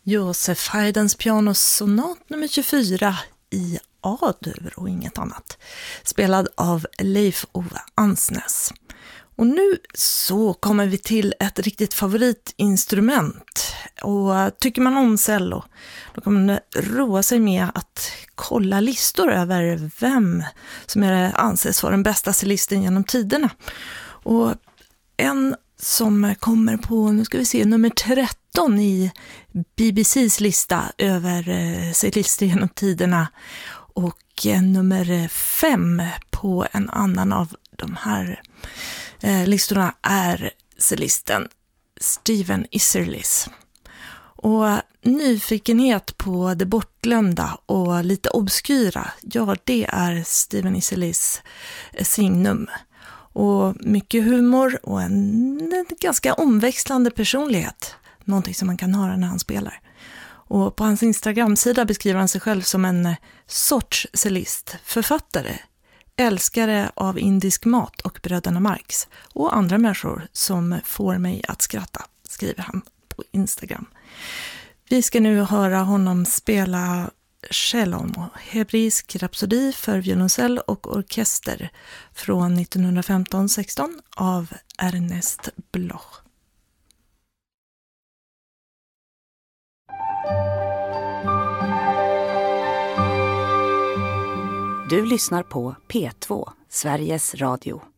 Josef Haydns pianosonat nummer 24 i A-dur och inget annat. Spelad av Leif Ove Ansnes. Och nu så kommer vi till ett riktigt favoritinstrument. Och tycker man om cello, då kommer man roa sig med att kolla listor över vem som anses vara den bästa cellisten genom tiderna. Och en som kommer på, nu ska vi se, nummer 13 i BBCs lista över cellister genom tiderna och nummer 5 på en annan av de här listorna är cellisten Stephen Isserlis. Och nyfikenhet på det bortglömda och lite obskyra, ja, det är Stephen Isserlis signum. Och mycket humor och en ganska omväxlande personlighet. Någonting som man kan höra när han spelar. Och på hans Instagram-sida beskriver han sig själv som en sorts cellist, författare, älskare av indisk mat och bröderna Marx. Och andra människor som får mig att skratta, skriver han på Instagram. Vi ska nu höra honom spela Shalom, hebreisk rapsodi för violoncell och orkester från 1915-16 av Ernest Bloch. Du lyssnar på P2, Sveriges Radio.